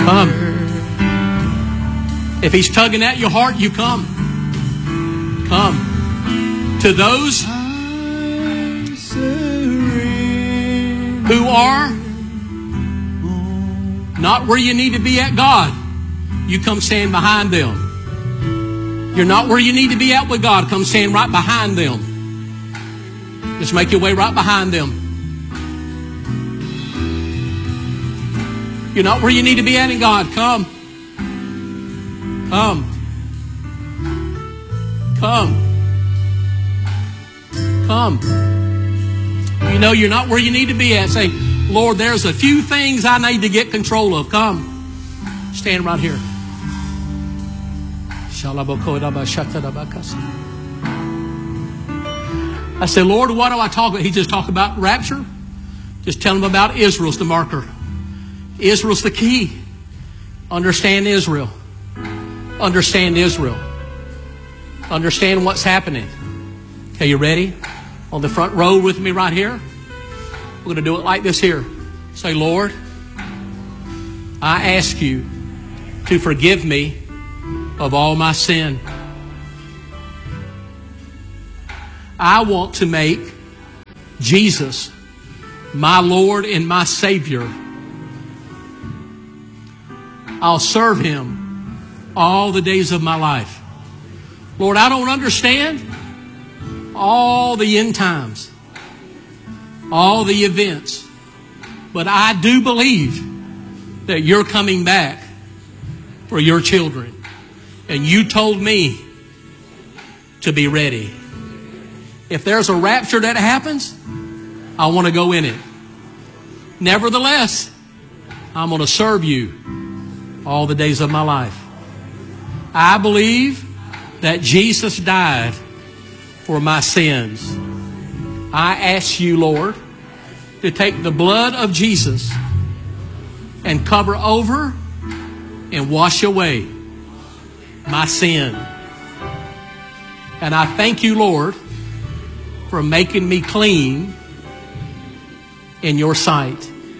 Come. If He's tugging at your heart, you come. Come. To those who are not where you need to be at God, you come stand behind them. You're not where you need to be at with God, come stand right behind them. Just make your way right behind them. You're not where you need to be at in God, come. Come. Come. Come. You know you're not where you need to be at. Say, Lord, there's a few things I need to get control of. Come. Stand right here. I said, Lord, what do I talk about? He just talked about rapture. Just tell him about Israel's the marker. Israel's the key. Understand Israel. Understand Israel. Understand what's happening. Okay, you ready? On the front row with me right here. We're going to do it like this here. Say, Lord, I ask you to forgive me of all my sin. I want to make Jesus my Lord and my Savior. I'll serve Him all the days of my life. Lord, I don't understand all the end times, all the events, but I do believe that you're coming back for your children. And you told me to be ready. If there's a rapture that happens, I want to go in it. Nevertheless, I'm going to serve you all the days of my life. I believe that Jesus died for my sins. I ask you, Lord, to take the blood of Jesus and cover over and wash away my sin. And I thank you, Lord, for making me clean in your sight.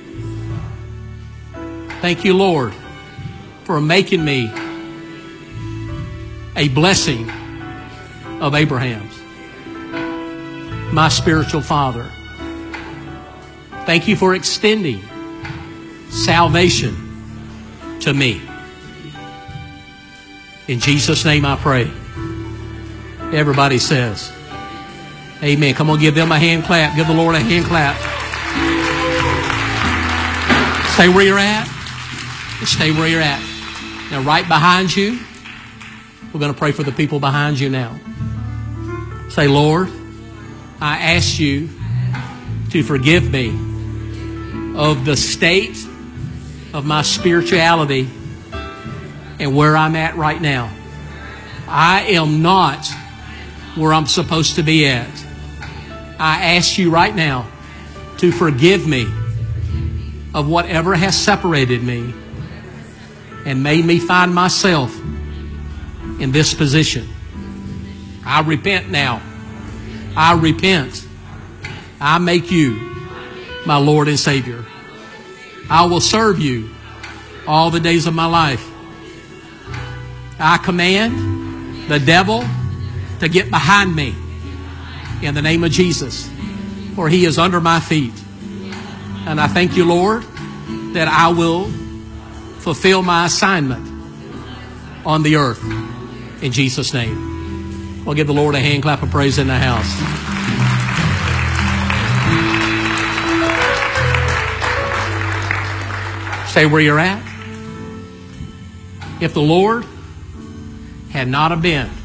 Thank you, Lord, for making me a blessing of Abraham's, my spiritual father. Thank you for extending salvation to me. In Jesus' name I pray. Everybody says, amen. Come on, give them a hand clap. Give the Lord a hand clap. Stay where you're at. Stay where you're at. Now, right behind you, we're going to pray for the people behind you now. Say, Lord, I ask you to forgive me of the state of my spirituality and where I'm at right now. I am not where I'm supposed to be at. I ask you right now to forgive me of whatever has separated me and made me find myself in this position. I repent now. I repent. I make you my Lord and Savior. I will serve you all the days of my life. I command the devil to get behind me in the name of Jesus, for he is under my feet. And I thank you, Lord, that I will fulfill my assignment on the earth in Jesus' name. We'll give the Lord a hand clap of praise in the house. Stay where you're at. If the Lord had not have been